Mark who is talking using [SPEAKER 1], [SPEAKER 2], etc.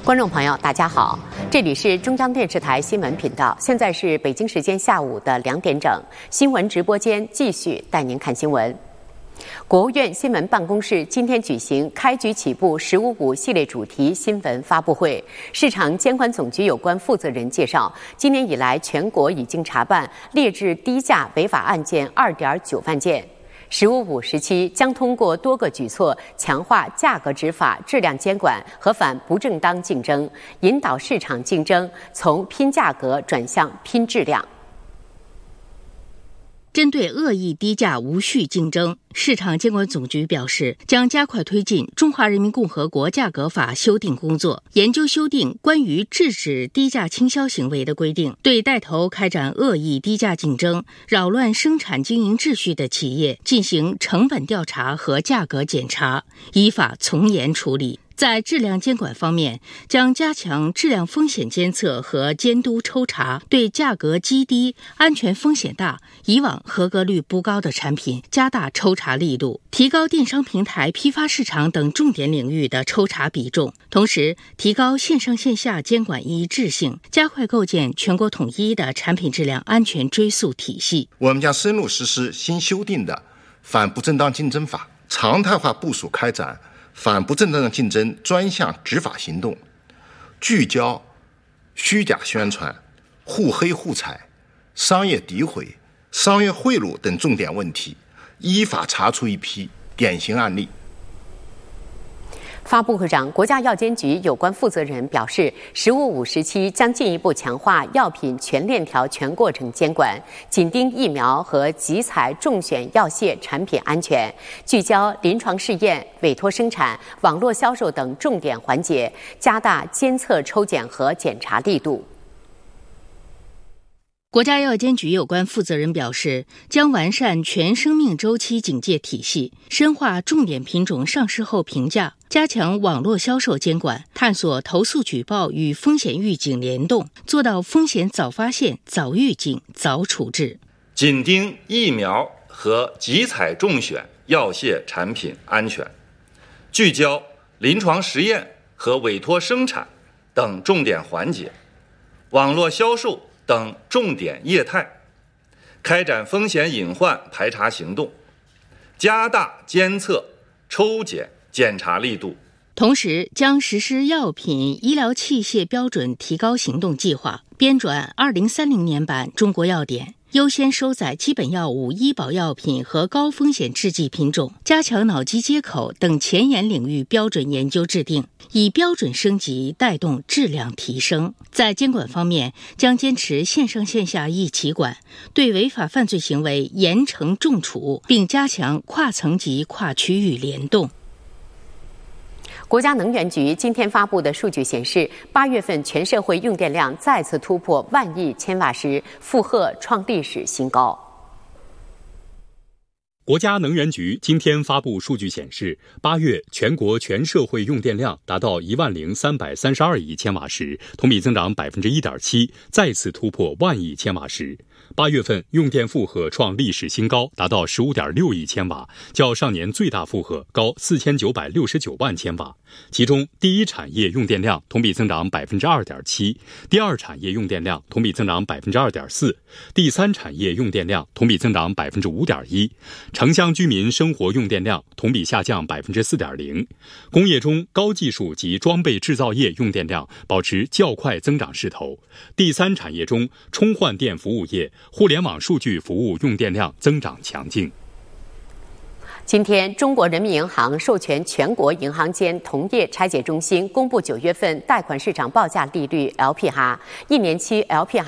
[SPEAKER 1] 观众朋友，大家好，这里是中央电视台新闻频道，现在是北京时间下午的2点整，新闻直播间继续带您看新闻。国务院新闻办公室今天举行开局起步“15.5”系列主题新闻发布会。市场监管总局有关负责人介绍，今年以来，全国已经查办劣质低价违法案件2.9万件。“15.5”时期将通过多个举措强化价格执法、质量监管和反不正当竞争，引导市场竞争从拼价格转向拼质量。
[SPEAKER 2] 针对恶意低价无序竞争，市场监管总局表示，将加快推进《中华人民共和国价格法》修订工作，研究修订关于制止低价倾销行为的规定，对带头开展恶意低价竞争、扰乱生产经营秩序的企业进行成本调查和价格检查，依法从严处理。在质量监管方面，将加强质量风险监测和监督抽查，对价格极低、安全风险大、以往合格率不高的产品加大抽查力度，提高电商平台、批发市场等重点领域的抽查比重，同时提高线上线下监管一致性，加快构建全国统一的产品质量安全追溯体系。
[SPEAKER 3] 我们将深入实施新修订的反不正当竞争法，常态化部署开展反不正当竞争专项执法行动，聚焦虚假宣传、互黑互踩、商业诋毁、商业贿赂等重点问题，依法查出一批典型案例。
[SPEAKER 1] 发布会上，国家药监局有关负责人表示，“15.5”时期将进一步强化药品全链条全过程监管，紧盯疫苗和集采中选药械产品安全，聚焦临床试验、委托生产、网络销售等重点环节，加大监测抽检和检查力度。
[SPEAKER 2] 国家药监局有关负责人表示，将完善全生命周期警戒体系，深化重点品种上市后评价，加强网络销售监管，探索投诉举报与风险预警联动，做到风险早发现、早预警、早处置。
[SPEAKER 4] 紧盯疫苗和集采中选药械产品安全，聚焦临床实验和委托生产等重点环节，网络销售等重点业态，开展风险隐患排查行动，加大监测、抽检、检查力度。
[SPEAKER 2] 同时，将实施药品医疗器械标准提高行动计划，编纂2030年版中国药典，优先收载基本药物、医保药品和高风险制剂品种，加强脑机接口等前沿领域标准研究制定，以标准升级带动质量提升。在监管方面，将坚持线上线下一起管，对违法犯罪行为严惩重处，并加强跨层级、跨区域联动。
[SPEAKER 1] 国家能源局今天发布的数据显示，8月份全社会用电量再次突破10000亿千瓦时，负荷创历史新高。
[SPEAKER 5] 国家能源局今天发布数据显示，8月全国全社会用电量达到10332亿千瓦时，同比增长1.7%，再次突破10000亿千瓦时。8月份用电负荷创历史新高，达到15.6亿千瓦，较上年最大负荷高4969万千瓦。其中，第一产业用电量同比增长2.7%，第二产业用电量同比增长2.4%，第三产业用电量同比增长5.1%。城乡居民生活用电量同比下降4.0%，工业中高技术及装备制造业用电量保持较快增长势头。第三产业中，充换电服务业、互联网数据服务用电量增长强劲。
[SPEAKER 1] 今天，中国人民银行授权全国银行间同业拆解中心公布9月份贷款市场报价利率 LPR， 1年期 LPR